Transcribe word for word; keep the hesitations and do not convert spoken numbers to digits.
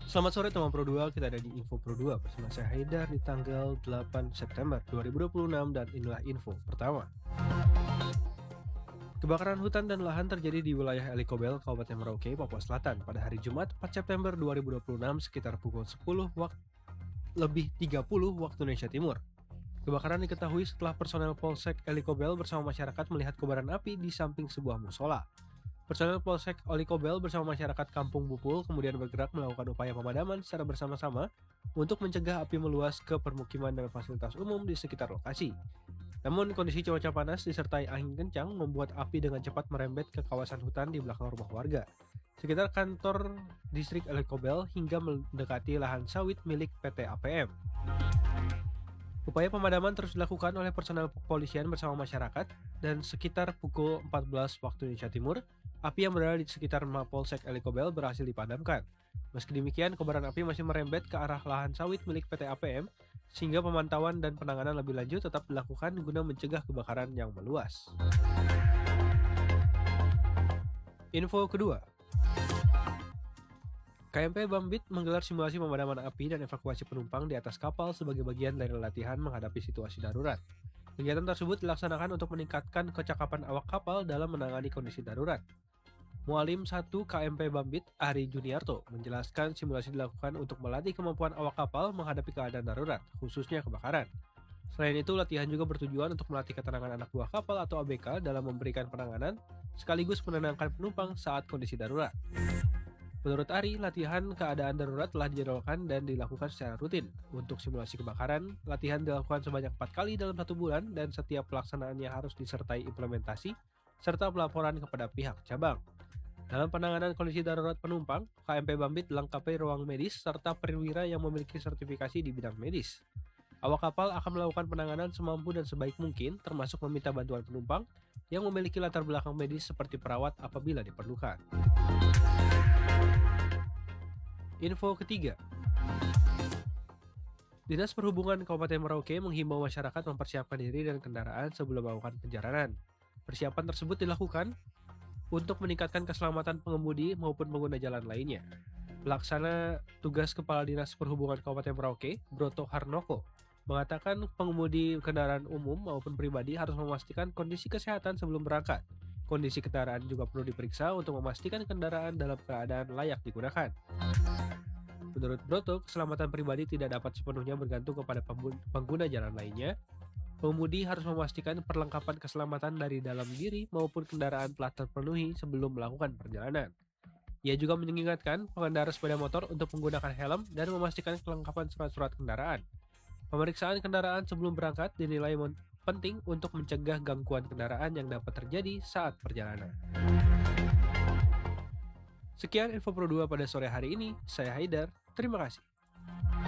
Selamat sore teman Pro dua, kita ada di Info Pro dua bersama saya Haidar di tanggal delapan September dua ribu dua puluh enam dan inilah info pertama. Kebakaran hutan dan lahan terjadi di wilayah Elikobel, Kabupaten Merauke, Papua Selatan pada hari Jumat empat September dua ribu dua puluh enam sekitar pukul sepuluh wak- lebih tiga puluh waktu Indonesia Timur. Kebakaran diketahui setelah personel Polsek Elikobel bersama masyarakat melihat kobaran api di samping sebuah musola. Personel Polsek Elikobel bersama masyarakat Kampung Bupul kemudian bergerak melakukan upaya pemadaman secara bersama-sama untuk mencegah api meluas ke permukiman dan fasilitas umum di sekitar lokasi. Namun kondisi cuaca panas disertai angin kencang membuat api dengan cepat merembet ke kawasan hutan di belakang rumah warga, sekitar kantor distrik Elikobel hingga mendekati lahan sawit milik P T A P M. Upaya pemadaman terus dilakukan oleh personel kepolisian bersama masyarakat dan sekitar pukul empat belas waktu Indonesia Timur, api yang berada di sekitar Mapolsek Elikobel berhasil dipadamkan. Meski demikian, kobaran api masih merembet ke arah lahan sawit milik P T A P M, sehingga pemantauan dan penanganan lebih lanjut tetap dilakukan guna mencegah kebakaran yang meluas. Info kedua, K M P Bambit menggelar simulasi pemadaman api dan evakuasi penumpang di atas kapal sebagai bagian dari latihan menghadapi situasi darurat. Kegiatan tersebut dilaksanakan untuk meningkatkan kecakapan awak kapal dalam menangani kondisi darurat. Mualim satu K M P Bambit, Ari Juniarto, menjelaskan simulasi dilakukan untuk melatih kemampuan awak kapal menghadapi keadaan darurat, khususnya kebakaran. Selain itu, latihan juga bertujuan untuk melatih keterangan anak buah kapal atau A B K dalam memberikan penanganan, sekaligus menenangkan penumpang saat kondisi darurat. Menurut Ari, latihan keadaan darurat telah dijadwalkan dan dilakukan secara rutin. Untuk simulasi kebakaran, latihan dilakukan sebanyak empat kali dalam satu bulan dan setiap pelaksanaannya harus disertai implementasi serta pelaporan kepada pihak cabang. Dalam penanganan kondisi darurat penumpang, K M P Bambit dilengkapi ruang medis serta perwira yang memiliki sertifikasi di bidang medis. Awak kapal akan melakukan penanganan semampu dan sebaik mungkin, termasuk meminta bantuan penumpang yang memiliki latar belakang medis seperti perawat apabila diperlukan. Info ketiga, Dinas Perhubungan Kabupaten Merauke menghimbau masyarakat mempersiapkan diri dan kendaraan sebelum melakukan perjalanan. Persiapan tersebut dilakukan untuk meningkatkan keselamatan pengemudi maupun pengguna jalan lainnya. Pelaksana tugas Kepala Dinas Perhubungan Kabupaten Merauke, Broto Harnoko, mengatakan pengemudi kendaraan umum maupun pribadi harus memastikan kondisi kesehatan sebelum berangkat. Kondisi kendaraan juga perlu diperiksa untuk memastikan kendaraan dalam keadaan layak digunakan. Menurut Broto, keselamatan pribadi tidak dapat sepenuhnya bergantung kepada pengguna jalan lainnya. Pengemudi harus memastikan perlengkapan keselamatan dari dalam diri maupun kendaraan telah terpenuhi sebelum melakukan perjalanan. Ia juga mengingatkan pengendara sepeda motor untuk menggunakan helm dan memastikan kelengkapan surat-surat kendaraan. Pemeriksaan kendaraan sebelum berangkat dinilai penting untuk mencegah gangguan kendaraan yang dapat terjadi saat perjalanan. Sekian info Pro dua pada sore hari ini, saya Haidar, terima kasih.